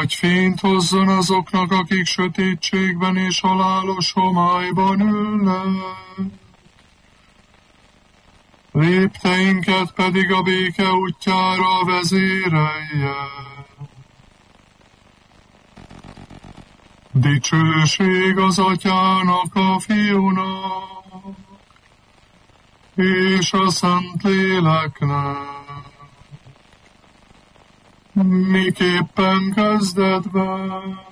hogy fényt hozzon azoknak, akik sötétségben és halálos homályban ülnek. Lépteinket pedig a béke útjára vezérelje. Dicsőség az Atyának, a Fiúnak, és a Szentléleknek, miképpen kezdetben,